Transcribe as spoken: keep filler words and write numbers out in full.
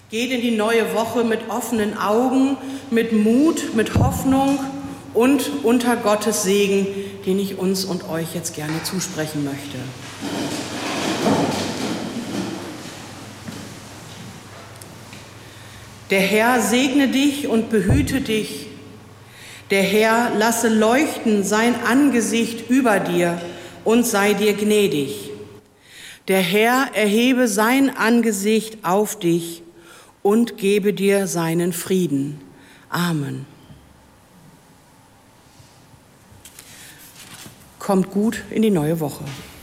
Geht in die neue Woche mit offenen Augen, mit Mut, mit Hoffnung und unter Gottes Segen, den ich uns und euch jetzt gerne zusprechen möchte. Der Herr segne dich und behüte dich. Der Herr lasse leuchten sein Angesicht über dir und sei dir gnädig. Der Herr erhebe sein Angesicht auf dich und gebe dir seinen Frieden. Amen. Kommt gut in die neue Woche.